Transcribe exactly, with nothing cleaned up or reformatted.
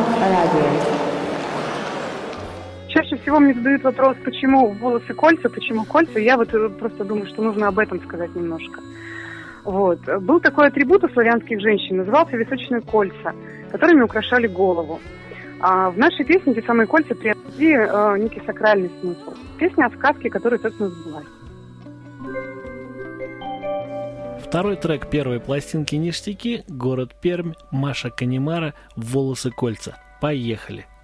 радио. Чаще всего мне задают вопрос, почему волосы кольца, почему кольца. Я вот просто думаю, что нужно об этом сказать немножко. Вот. Был такой атрибут у славянских женщин, назывался височные кольца, которыми украшали голову. А в нашей песне эти самые кольца приобрели э, некий сакральный смысл. Песня о сказке, которая, собственно, сбылась. Второй трек первой пластинки «Ништяки», город Пермь, Маша Канемара, «Волосы кольца». Поехали!